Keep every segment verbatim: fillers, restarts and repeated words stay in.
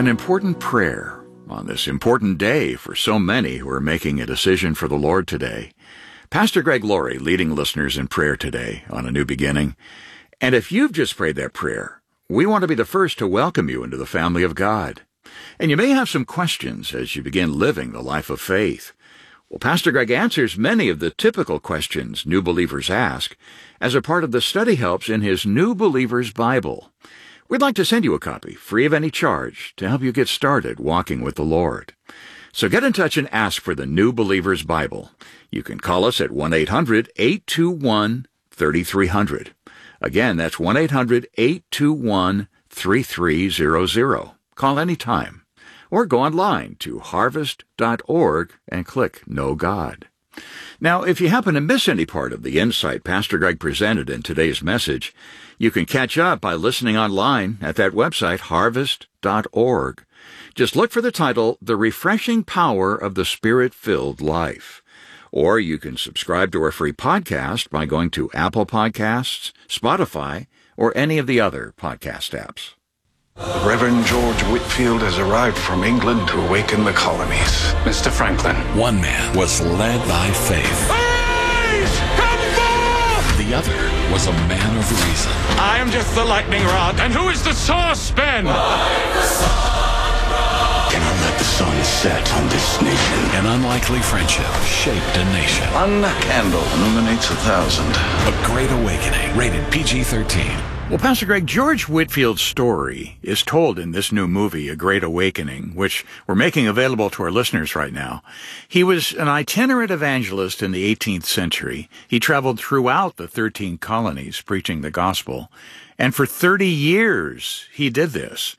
An important prayer on this important day for so many who are making a decision for the Lord today. Pastor Greg Laurie leading listeners in prayer today on A New Beginning. And if you've just prayed that prayer, we want to be the first to welcome you into the family of God. And you may have some questions as you begin living the life of faith. Well, Pastor Greg answers many of the typical questions new believers ask as a part of the study helps in his New Believer's Bible. We'd like to send you a copy, free of any charge, to help you get started walking with the Lord. So get in touch and ask for the New Believer's Bible. You can call us at one eight hundred, eight two one, three three zero zero. Again, that's one eight hundred, eight two one, three three zero zero. Call anytime. Or go online to harvest dot org and click Know God. Now, if you happen to miss any part of the insight Pastor Greg presented in today's message, you can catch up by listening online at that website, harvest dot org. Just look for the title, The Refreshing Power of the Spirit-Filled Life. Or you can subscribe to our free podcast by going to Apple Podcasts, Spotify, or any of the other podcast apps. The Reverend George Whitefield has arrived from England to awaken the colonies. Mister Franklin. One man was led by faith. Arise! Come forth! The other was a man of reason. I am just the lightning rod. And who is the saucepan? Cannot let the sun set on this nation. An unlikely friendship shaped a nation. One candle illuminates a thousand. A Great Awakening, rated P G thirteen. Well, Pastor Greg, George Whitefield's story is told in this new movie, A Great Awakening, which we're making available to our listeners right now. He was an itinerant evangelist in the eighteenth century. He traveled throughout the thirteen colonies preaching the gospel. And for thirty years, he did this.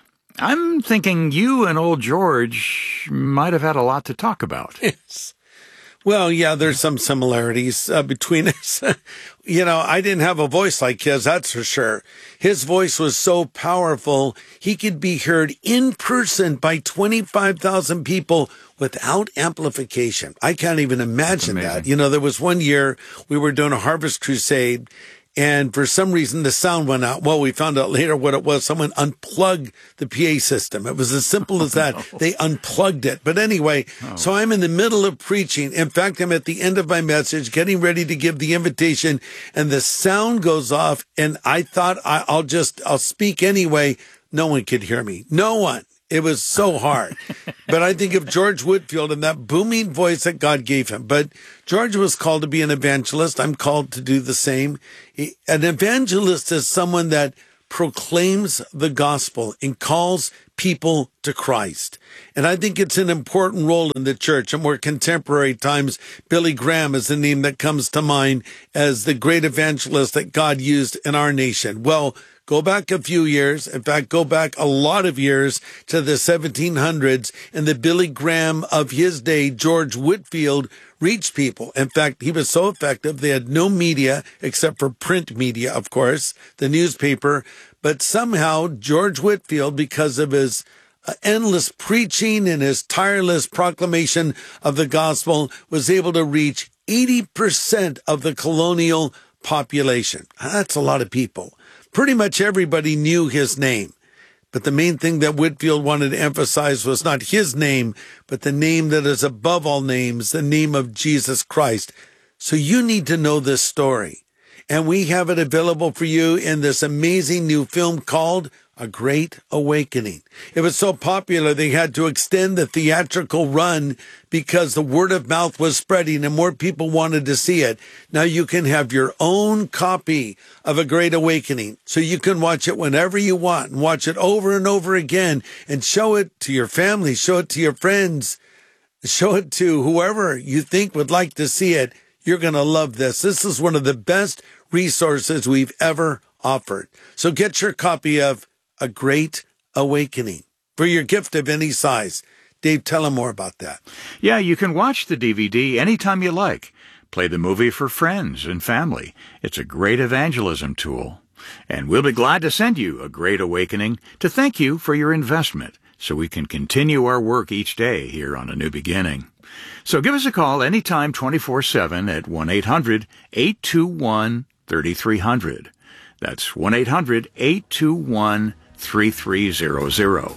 I'm thinking you and old George might have had a lot to talk about. Yes. Well, yeah, there's some similarities uh, between us. You know, I didn't have a voice like his, that's for sure. His voice was so powerful, he could be heard in person by twenty-five thousand people without amplification. I can't even imagine that. You know, there was one year we were doing a harvest crusade, and for some reason, the sound went out. Well, we found out later what it was. Someone unplugged the P A system. It was as simple as that. Oh, no. They unplugged it. But anyway, oh. So I'm in the middle of preaching. In fact, I'm at the end of my message, getting ready to give the invitation, and the sound goes off, and I thought I, I'll just, I'll speak anyway. No one could hear me. No one. It was so hard. But I think of George Whitefield and that booming voice that God gave him. But George was called to be an evangelist. I'm called to do the same. An evangelist is someone that proclaims the gospel and calls people to Christ. And I think it's an important role in the church. In more contemporary times, Billy Graham is the name that comes to mind as the great evangelist that God used in our nation. Well, go back a few years. In fact, go back a lot of years to the seventeen hundreds, and the Billy Graham of his day, George Whitefield, reached people. In fact, he was so effective, they had no media except for print media, of course, the newspaper. But somehow, George Whitefield, because of his uh, endless preaching and his tireless proclamation of the gospel, was able to reach eighty percent of the colonial population. That's a lot of people. Pretty much everybody knew his name. But the main thing that Whitefield wanted to emphasize was not his name, but the name that is above all names, the name of Jesus Christ. So you need to know this story. And we have it available for you in this amazing new film called A Great Awakening. It was so popular they had to extend the theatrical run because the word of mouth was spreading and more people wanted to see it. Now you can have your own copy of A Great Awakening, so you can watch it whenever you want and watch it over and over again and show it to your family, show it to your friends, show it to whoever you think would like to see it. You're going to love this. This is one of the best resources we've ever offered. So get your copy of A Great Awakening for your gift of any size. Dave, tell them more about that. Yeah, you can watch the D V D anytime you like. Play the movie for friends and family. It's a great evangelism tool. And we'll be glad to send you A Great Awakening to thank you for your investment so we can continue our work each day here on A New Beginning. So give us a call anytime twenty-four seven at one eight hundred, eight two one, three three zero zero. That's one eight hundred, eight two one, three three zero zero.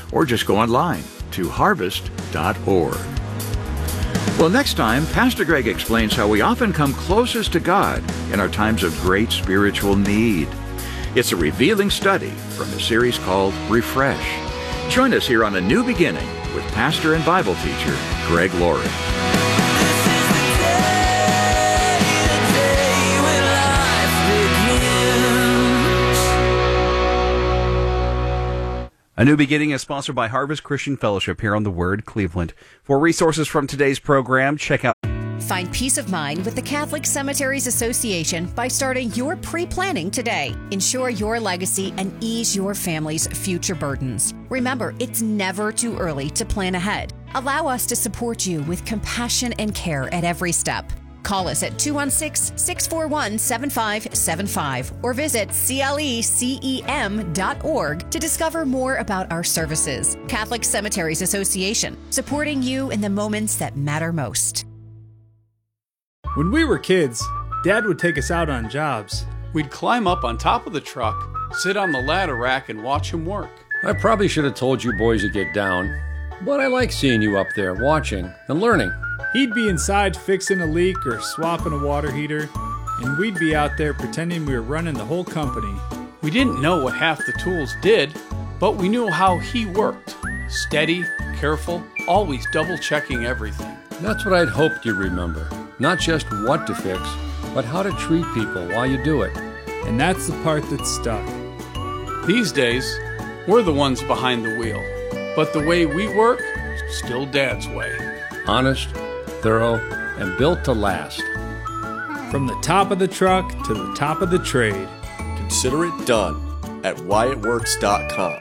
or just go online to harvest dot org. Well, next time, Pastor Greg explains how we often come closest to God in our times of great spiritual need. It's a revealing study from a series called Refresh. Join us here on A New Beginning with pastor and Bible teacher Greg Laurie. A New Beginning is sponsored by Harvest Christian Fellowship here on The Word, Cleveland. For resources from today's program, check out... Find peace of mind with the Catholic Cemeteries Association by starting your pre-planning today. Ensure your legacy and ease your family's future burdens. Remember, it's never too early to plan ahead. Allow us to support you with compassion and care at every step. Call us at two one six, six four one, seven five seven five or visit C L E C E M dot org to discover more about our services. Catholic Cemeteries Association, supporting you in the moments that matter most. When we were kids, Dad would take us out on jobs. We'd climb up on top of the truck, sit on the ladder rack, and watch him work. I probably should have told you boys to get down, but I like seeing you up there watching and learning. He'd be inside fixing a leak or swapping a water heater, and we'd be out there pretending we were running the whole company. We didn't know what half the tools did, but we knew how he worked. Steady, careful, always double-checking everything. That's what I'd hoped you'd remember. Not just what to fix, but how to treat people while you do it. And that's the part that stuck. These days, we're the ones behind the wheel, but the way we work, still Dad's way. Honest, thorough, and built to last. From the top of the truck to the top of the trade. Consider it done at wyatt works dot com.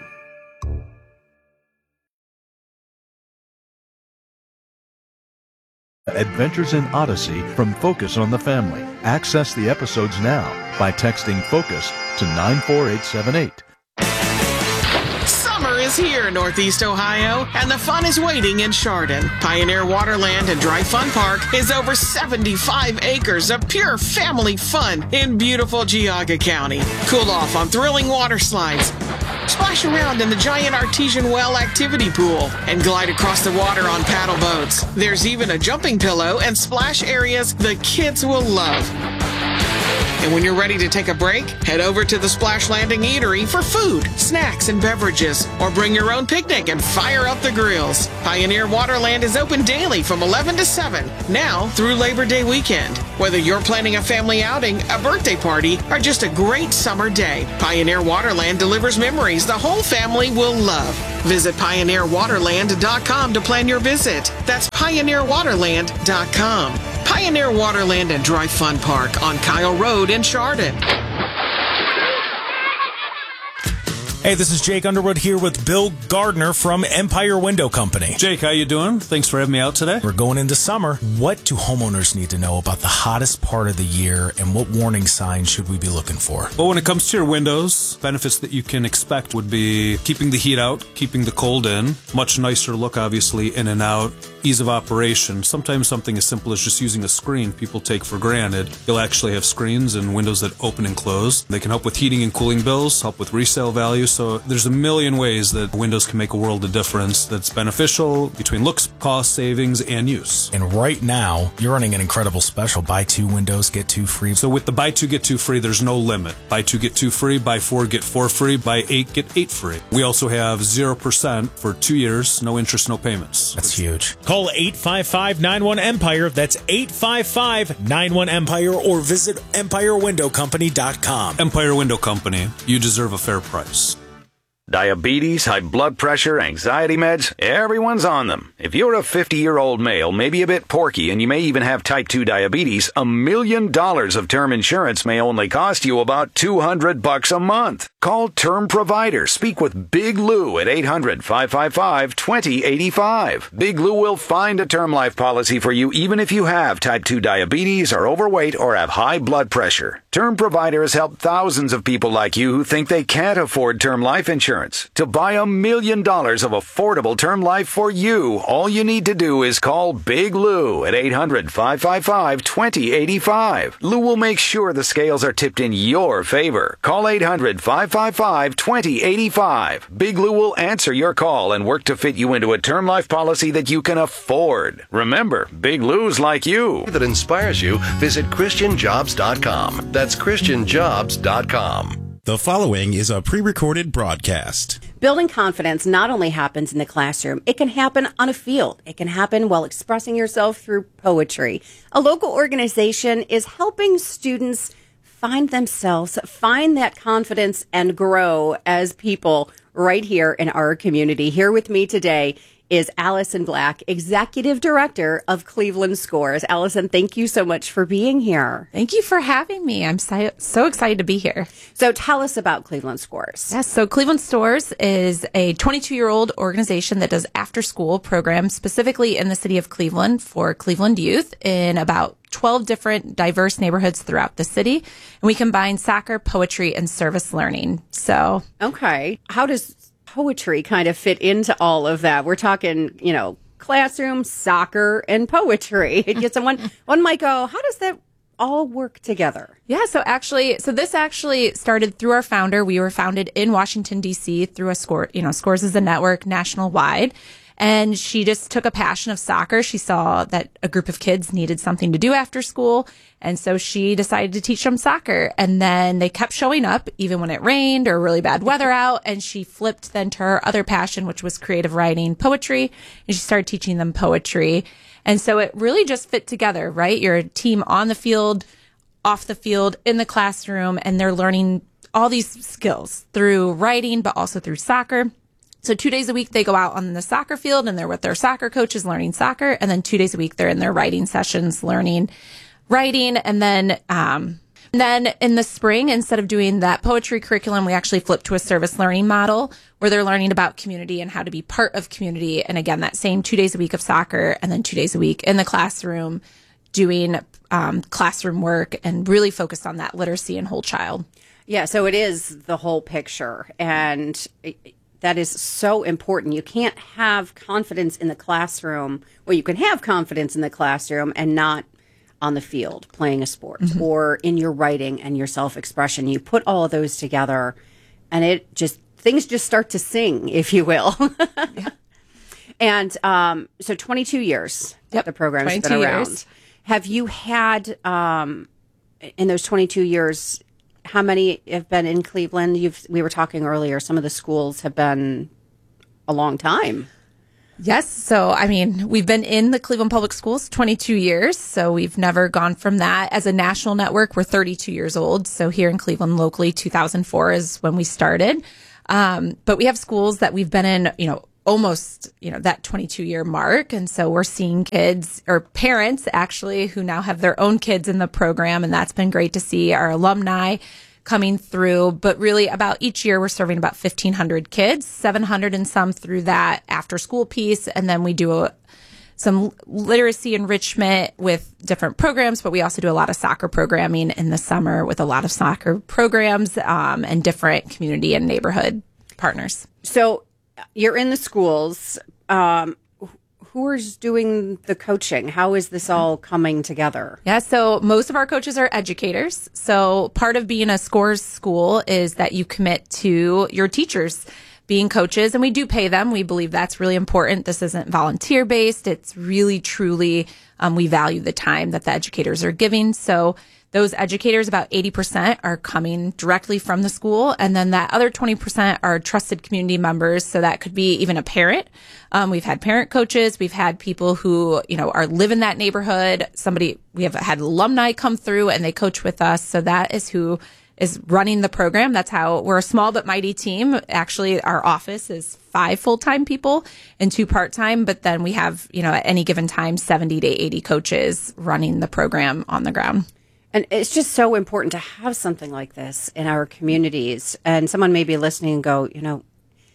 Adventures in Odyssey from Focus on the Family. Access the episodes now by texting FOCUS to nine four eight seven eight. Summer is here, Northeast Ohio, and the fun is waiting in Chardon. Pioneer Waterland and Dry Fun Park is over seventy-five acres of pure family fun in beautiful Geauga County. Cool off on thrilling water slides, splash around in the giant artesian well activity pool, and glide across the water on paddle boats. There's even a jumping pillow and splash areas the kids will love. And when you're ready to take a break, head over to the Splash Landing Eatery for food, snacks, and beverages, or bring your own picnic and fire up the grills. Pioneer Waterland is open daily from eleven to seven, now through Labor Day weekend. Whether you're planning a family outing, a birthday party, or just a great summer day, Pioneer Waterland delivers memories the whole family will love. Visit pioneer waterland dot com to plan your visit. That's pioneer waterland dot com. Pioneer Waterland and Dry Fun Park on Kyle Road in Chardon. Hey, this is Jake Underwood here with Bill Gardner from Empire Window Company. Jake, how you doing? Thanks for having me out today. We're going into summer. What do homeowners need to know about the hottest part of the year, and what warning signs should we be looking for? Well, when it comes to your windows, benefits that you can expect would be keeping the heat out, keeping the cold in, much nicer look, obviously, in and out, ease of operation. Sometimes something as simple as just using a screen people take for granted. You'll actually have screens and windows that open and close. They can help with heating and cooling bills, help with resale value. So there's a million ways that windows can make a world of difference that's beneficial between looks, cost, savings, and use. And right now, you're running an incredible special. Buy two windows, get two free. So with the buy two, get two free, there's no limit. Buy two, get two free. Buy four, get four free. Buy eight, get eight free. We also have zero percent for two years, no interest, no payments. That's huge. Call eight five five, nine one, EMPIRE. That's eight five five, nine one, EMPIRE, or visit empire window company dot com. Empire Window Company. You deserve a fair price. Diabetes, high blood pressure, anxiety meds, everyone's on them. If you're a fifty-year-old male, maybe a bit porky, and you may even have type two diabetes, a million dollars of term insurance may only cost you about two hundred bucks a month. Call Term Provider. Speak with Big Lou at eight hundred, five five five, two zero eight five. Big Lou will find a term life policy for you even if you have type two diabetes, are overweight, or have high blood pressure. Term Provider has helped thousands of people like you who think they can't afford term life insurance to buy a million dollars of affordable term life for you. All you need to do is call Big Lou at eight hundred, five five five, two zero eight five. Lou will make sure the scales are tipped in your favor. Call eight hundred, five five five, two zero eight five. Big Lou will answer your call and work to fit you into a term life policy that you can afford. Remember, Big Lou's like you. That inspires you, visit Christian Jobs dot com. That's Christian Jobs dot com. The following is a pre-recorded broadcast. Building confidence not only happens in the classroom, it can happen on a field. It can happen while expressing yourself through poetry. A local organization is helping students find themselves, find that confidence, and grow as people right here in our community. Here with me today is Allison Black, Executive Director of Cleveland Scores. Allison, thank you so much for being here. Thank you for having me. I'm so, so excited to be here. So tell us about Cleveland Scores. Yes, so Cleveland Scores is a twenty-two-year-old organization that does after-school programs specifically in the city of Cleveland for Cleveland youth in about twelve different diverse neighborhoods throughout the city. And we combine soccer, poetry, and service learning. So, okay. How does poetry kind of fit into all of that? We're talking, you know, classroom, soccer, and poetry. Someone one might go, how does that all work together? Yeah, so actually, so this actually started through our founder. We were founded in Washington, D C through a score, you know, Scores is a network national wide. And she just took a passion of soccer. She saw that a group of kids needed something to do after school. And so she decided to teach them soccer. And then they kept showing up even when it rained or really bad weather out. And she flipped then to her other passion, which was creative writing, poetry. And she started teaching them poetry. And so it really just fit together, right? You're a team on the field, off the field, in the classroom, and they're learning all these skills through writing, but also through soccer. So two days a week, they go out on the soccer field and they're with their soccer coaches learning soccer. And then two days a week, they're in their writing sessions learning writing. And then, um, then in the spring, instead of doing that poetry curriculum, we actually flip to a service learning model where they're learning about community and how to be part of community. And again, that same two days a week of soccer and then two days a week in the classroom doing um, classroom work and really focused on that literacy and whole child. Yeah. So it is the whole picture. And it, that is so important. You can't have confidence in the classroom. Well, you can have confidence in the classroom and not on the field playing a sport mm-hmm. or in your writing and your self-expression. You put all of those together and it just, things just start to sing, if you will. Yeah. And um, so twenty-two years yep. the program's been around. Years. Have you had, um, in those twenty-two years, how many have been in Cleveland? You've, we were talking earlier, some of the schools have been a long time. Yes. So, I mean, we've been in the Cleveland Public Schools twenty-two years. So we've never gone from that. As a national network, we're thirty-two years old. So here in Cleveland locally, two thousand four is when we started. Um, but we have schools that we've been in, you know, almost, you know, that twenty-two year mark. And so we're seeing kids or parents actually who now have their own kids in the program. And that's been great to see our alumni coming through. But really about each year, we're serving about fifteen hundred kids, seven hundred and some through that after school piece. And then we do a, some literacy enrichment with different programs, but we also do a lot of soccer programming in the summer with a lot of soccer programs um, and different community and neighborhood partners. So you're in the schools. Um, who is doing the coaching? How is this all coming together? Yeah, so most of our coaches are educators. So part of being a Scores school is that you commit to your teachers being coaches, and we do pay them. We believe that's really important. This isn't volunteer based. It's really, truly, um, we value the time that the educators are giving. So those educators, about eighty percent are coming directly from the school. And then that other twenty percent are trusted community members. So that could be even a parent. Um, we've had parent coaches. We've had people who, you know, are live in that neighborhood. Somebody, we have had alumni come through and they coach with us. So that is who is running the program. That's how we're a small but mighty team. Actually, our office is five full-time people and two part-time. But then we have, you know, at any given time, seventy to eighty coaches running the program on the ground. And it's just so important to have something like this in our communities. And someone may be listening and go, you know,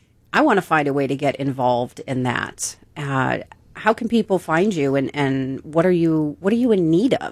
I want to find a way to get involved in that. Uh, how can people find you and, and what are you what are you in need of?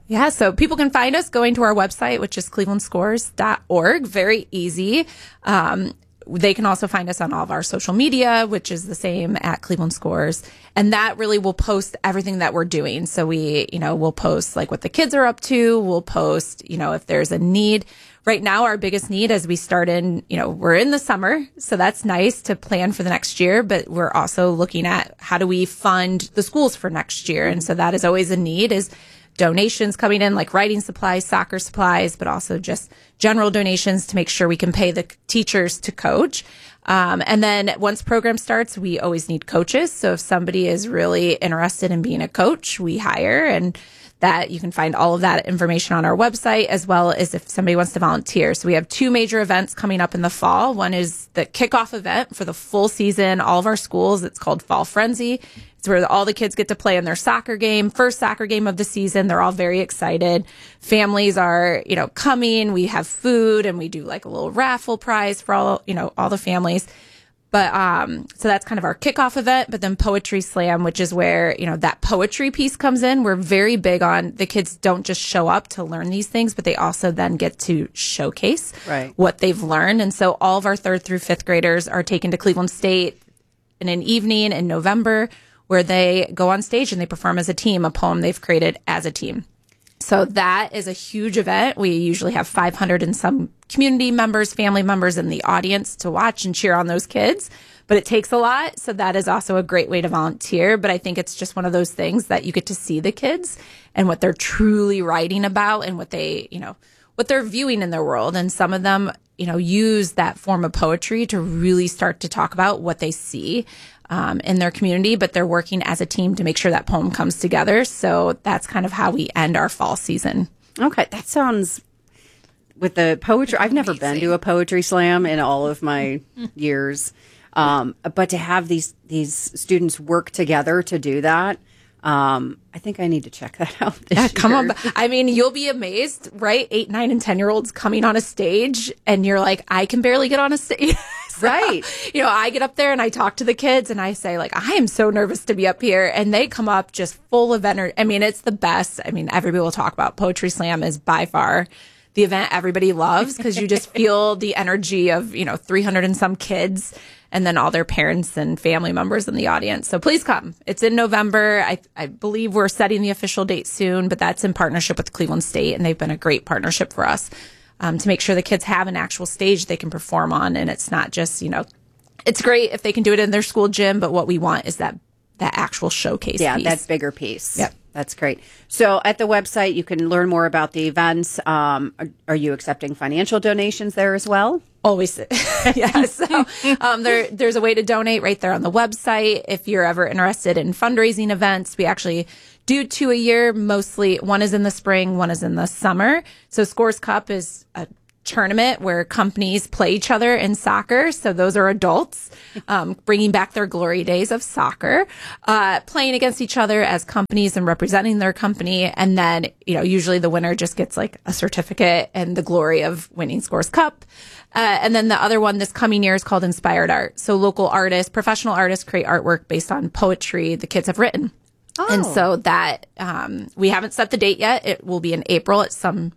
Yeah, so people can find us going to our website, which is cleveland scores dot org. Very easy. Um, they can also find us on all of our social media, which is the same at Cleveland Scores. And that really will post everything that we're doing. So we, you know, we'll post like what the kids are up to. We'll post, you know, if there's a need. Right now, our biggest need as we start in, you know, we're in the summer. So that's nice to plan for the next year. But we're also looking at how do we fund the schools for next year. And so that is always a need is donations coming in like writing supplies, soccer supplies, but also just general donations to make sure we can pay the teachers to coach. Um, and then once program starts, we always need coaches. So if somebody is really interested in being a coach, we hire, and that you can find all of that information on our website, as well as if somebody wants to volunteer. So we have two major events coming up in the fall. One is the kickoff event for the full season, all of our schools. It's called Fall Frenzy. It's where all the kids get to play in their soccer game, first soccer game of the season. They're all very excited. Families are, you know, coming. We have food, and we do like a little raffle prize for all, you know, all the families. But, um, so that's kind of our kickoff event, but then Poetry Slam, which is where, you know, that poetry piece comes in. We're very big on the kids don't just show up to learn these things, but they also then get to showcase right. what they've learned. And so all of our third through fifth graders are taken to Cleveland State in an evening in November where they go on stage and they perform as a team, a poem they've created as a team. So that is a huge event. We usually have five hundred and some community members, family members in the audience to watch and cheer on those kids. But it takes a lot. So that is also a great way to volunteer. But I think it's just one of those things that you get to see the kids and what they're truly writing about and what they, you know, what they're viewing in their world. And some of them, you know, use that form of poetry to really start to talk about what they see Um, in their community, but they're working as a team to make sure that poem comes together. So that's kind of how we end our fall season. Okay, that sounds, with the poetry, I've never been to a poetry slam in all of my years, um, but to have these these students work together to do that, um, I think I need to check that out this Yeah, come year. on. I mean, you'll be amazed, right? Eight, nine, and ten year olds coming on a stage, and you're like, I can barely get on a stage. So, right. You know, I get up there and I talk to the kids and I say, like, I am so nervous to be up here. And they come up just full of energy. I mean, it's the best. I mean, everybody will talk about Poetry Slam is by far the event everybody loves because you just feel the energy of, you know, three hundred and some kids and then all their parents and family members in the audience. So please come. It's in November. I, I believe we're setting the official date soon, but that's in partnership with Cleveland State. And they've been a great partnership for us. Um, to make sure the kids have an actual stage they can perform on. And it's not just, you know, it's great if they can do it in their school gym, but what we want is that, that actual showcase Yeah, piece. that bigger piece. Yep. That's great. So at the website, you can learn more about the events. Um, are, are you accepting financial donations there as well? Always. Yeah. So um, there, there's a way to donate right there on the website. If you're ever interested in fundraising events, we actually do two a year. Mostly one is in the spring, one is in the summer. So Scores Cup is a tournament where companies play each other in soccer. So those are adults um, bringing back their glory days of soccer, uh, playing against each other as companies and representing their company. And then, you know, usually the winner just gets like a certificate and the glory of winning Scores Cup. Uh, and then the other one this coming year is called Inspired Art. So local artists, professional artists create artwork based on poetry the kids have written. Oh. And so that, um, we haven't set the date yet. It will be in April at some,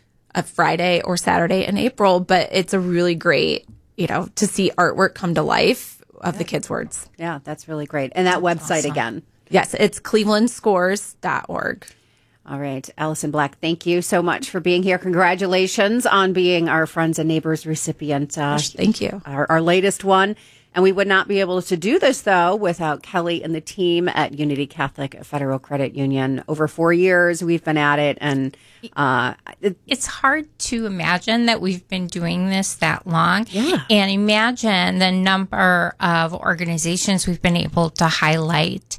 a Friday or Saturday in April, but it's a really great, you know, to see artwork come to life of the kids' words. Yeah, that's really great. And that website awesome. again. Yes, it's cleveland scores dot org. All right. Allison Black, thank you so much for being here. Congratulations on being our Friends and Neighbors recipient. Uh, Thank you. Our, our latest one. And we would not be able to do this, though, without Kelly and the team at Unity Catholic Federal Credit Union. Over four years, we've been at it. And uh, it, it's hard to imagine that we've been doing this that long. Yeah. And imagine the number of organizations we've been able to highlight.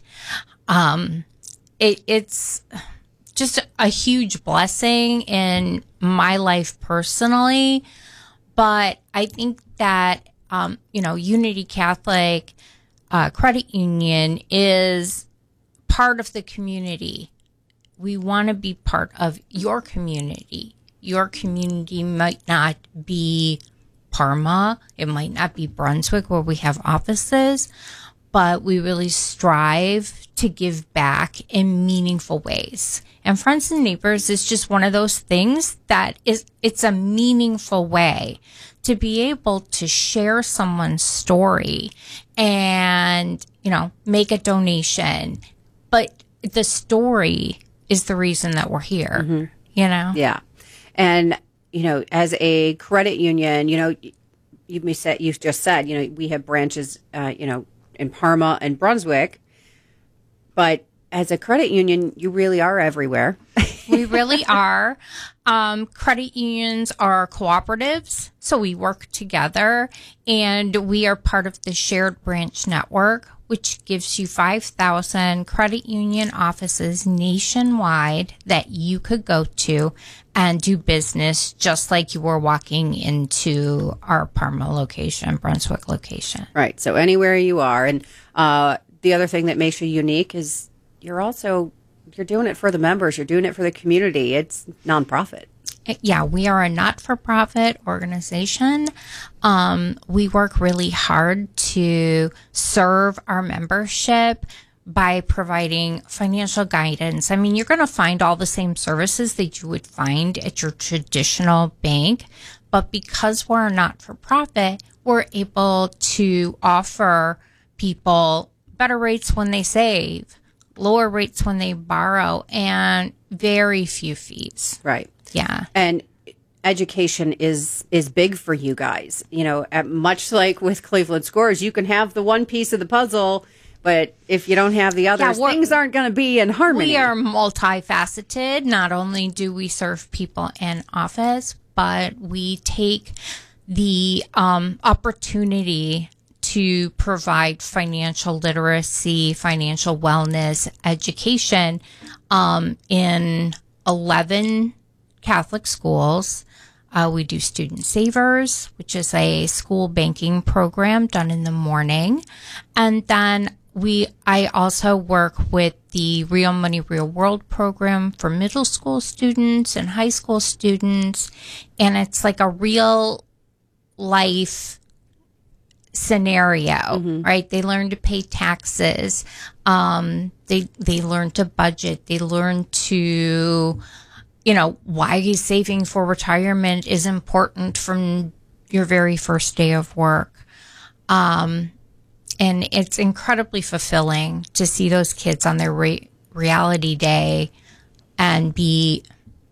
Um, it, it's just a huge blessing in my life personally. But I think that Um, you know, Unity Catholic uh, Credit Union is part of the community. We want to be part of your community. Your community might not be Parma. It might not be Brunswick where we have offices, but we really strive to give back in meaningful ways. And Friends and Neighbors is just one of those things that is, it's a meaningful way to be able to share someone's story and, you know, make a donation. But the story is the reason that we're here, Mm-hmm. you know? Yeah. And, you know, as a credit union, you know, you said, you just said, you know, we have branches, uh, you know, in Parma and Brunswick, but as a credit union, you really are everywhere. We really are. Um, credit unions are cooperatives, so we work together, and we are part of the Shared Branch Network, which gives you five thousand credit union offices nationwide that you could go to and do business just like you were walking into our Parma location, Brunswick location. Right. So anywhere you are. And uh, the other thing that makes you unique is you're also, you're doing it for the members. You're doing it for the community. It's nonprofit. Yeah, we are a not-for-profit organization. Um, we work really hard to serve our membership by providing financial guidance. I mean, you're going to find all the same services that you would find at your traditional bank, but because we're a not-for-profit, we're able to offer people better rates when they save, lower rates when they borrow, and very few fees. Right. Yeah. And education is is big for you guys. You know, at, much like with Cleveland Scores, you can have the one piece of the puzzle, but if you don't have the others, Yeah, things aren't going to be in harmony. We are multifaceted. Not only do we serve people in office, but we take the um, opportunity to provide financial literacy, financial wellness, education um, in eleven Catholic schools. Uh, we do Student Savers, which is a school banking program done in the morning. And then we, I also work with the Real Money, Real World program for middle school students and high school students. And it's like a real life scenario, Mm-hmm. right? They learn to pay taxes. Um, they, they learn to budget. They learn to, you know, why saving for retirement is important from your very first day of work. Um, and it's incredibly fulfilling to see those kids on their re- reality day and be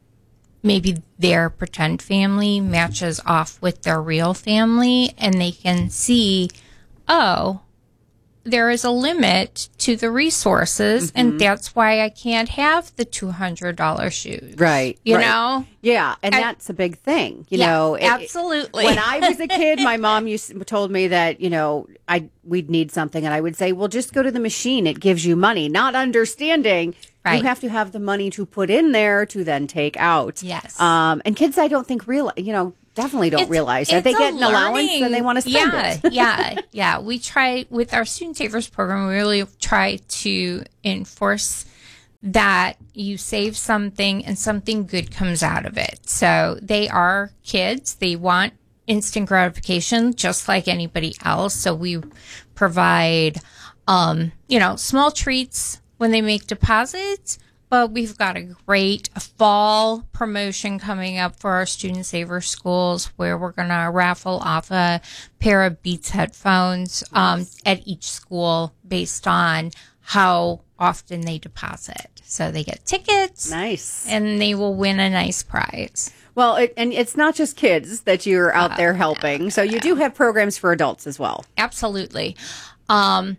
maybe their pretend family matches off with their real family, and they can see, oh, there is a limit to the resources, Mm-hmm. and that's why I can't have the two hundred dollars shoes. Right. You right. know? Yeah. And I- that's a big thing. You Yeah, know, it- absolutely. When I was a kid, my mom used told me that, you know, I we'd need something, and I would say, well, just go to the machine. It gives you money. Not understanding Right. you have to have the money to put in there to then take out. Yes. Um, and kids, I don't think real, you know, definitely don't It's- realize that. it's They a get an allowance learning- and they want to spend yeah, it. yeah, yeah. We try with our Student Savers program, we really try to enforce that you save something and something good comes out of it. So they are kids. They want instant gratification just like anybody else. So we provide, um, you know, small treats when they make deposits. But we've got a great fall promotion coming up for our Student Saver schools where we're going to raffle off a pair of Beats headphones um, at each school based on how often they deposit. So they get tickets. Nice. And they will win a nice prize. Well, it, and it's not just kids that you're out there helping. So you do have programs for adults as well. Absolutely. Um,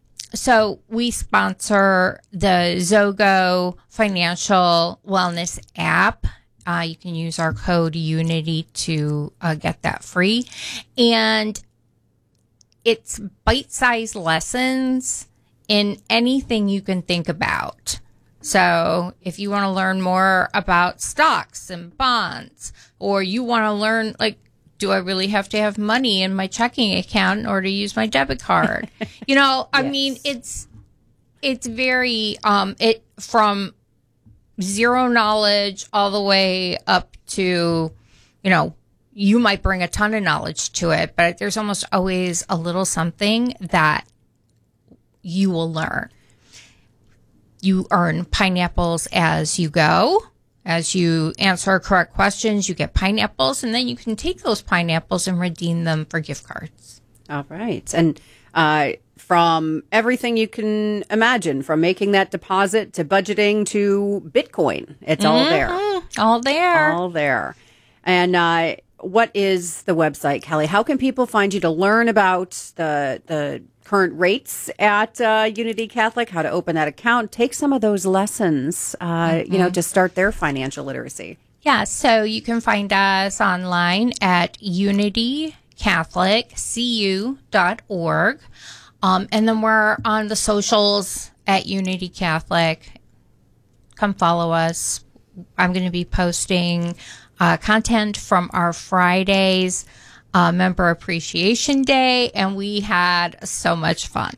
So we sponsor the Zogo Financial Wellness app. Uh, you can use our code UNITY to uh, get that free. And it's bite-sized lessons in anything you can think about. So if you want to learn more about stocks and bonds, or you want to learn, like, do I really have to have money in my checking account in order to use my debit card? You know, I Yes. mean, it's it's very um it from zero knowledge all the way up to, you know, you might bring a ton of knowledge to it, but there's almost always a little something that you will learn. You earn pineapples as you go. As you answer correct questions, you get pineapples, and then you can take those pineapples and redeem them for gift cards. All right. And uh, from everything you can imagine, from making that deposit to budgeting to Bitcoin, it's all there. Mm-hmm. All there. All there. And uh, what is the website, Kelly? How can people find you to learn about the the current rates at uh, Unity Catholic, how to open that account, take some of those lessons, uh, mm-hmm. you know, to start their financial literacy? Yeah, so you can find us online at unity catholic c u dot org. Um, and then we're on the socials at Unity Catholic. Come follow us. I'm going to be posting uh, content from our Fridays Uh, Member Appreciation Day, and we had so much fun.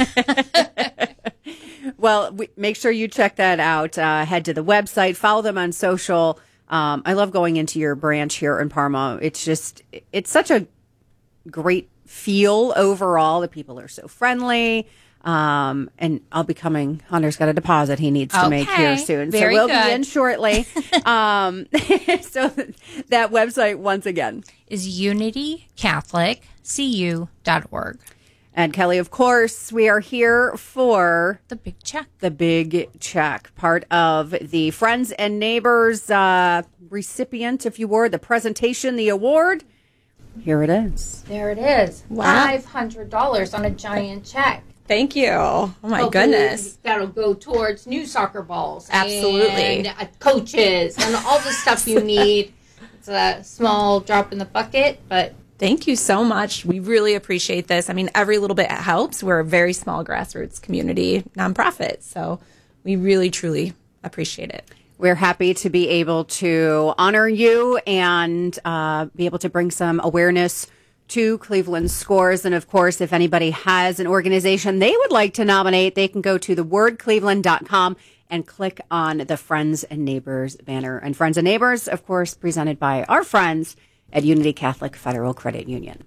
Well, we, make sure you check that out. Uh, head to the website, follow them on social. Um, I love going into your branch here in Parma. It's just, it's such a great feel overall. The people are so friendly. Um, and I'll be coming. Hunter's got a deposit he needs to okay. make here soon. Very so we'll good. be in shortly. um, so that website, once again, is unity catholic c u dot org. And Kelly, of course, we are here for the big check. The big check, part of the Friends and Neighbors uh, recipient, if you were, the presentation, the award. Here it is. There it is. Wow. five hundred dollars on a giant check. Thank you. Oh, my Hopefully goodness. That'll go towards new soccer balls. Absolutely. And uh, coaches and all the stuff you need. It's a small drop in the bucket, but... Thank you so much. We really appreciate this. I mean, every little bit helps. We're a very small grassroots community nonprofit, so we really, truly appreciate it. We're happy to be able to honor you and uh, be able to bring some awareness to Cleveland Scores. And of course, if anybody has an organization they would like to nominate, they can go to the word cleveland dot com and click on the Friends and Neighbors banner. And Friends and Neighbors, of course, presented by our friends at Unity Catholic Federal Credit Union.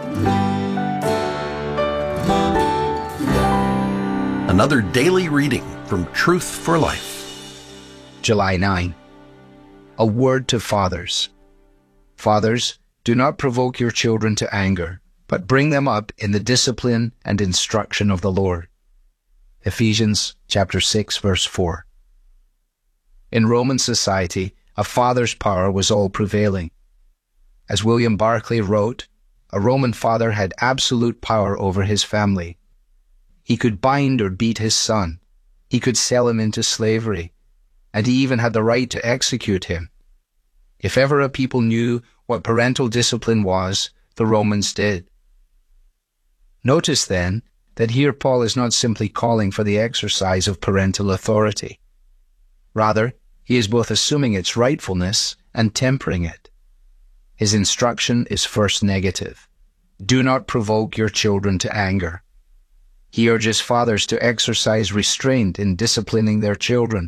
Another daily reading from Truth for Life. July ninth. A word to fathers. Fathers, do not provoke your children to anger, but bring them up in the discipline and instruction of the Lord. Ephesians chapter six, verse four. In Roman society, a father's power was all prevailing. As William Barclay wrote, a Roman father had absolute power over his family. He could bind or beat his son. He could sell him into slavery. And he even had the right to execute him. If ever a people knew what parental discipline was, the Romans did. Notice then that here Paul is not simply calling for the exercise of parental authority. Rather, he is both assuming its rightfulness and tempering it. His instruction is first negative. Do not provoke your children to anger. He urges fathers to exercise restraint in disciplining their children,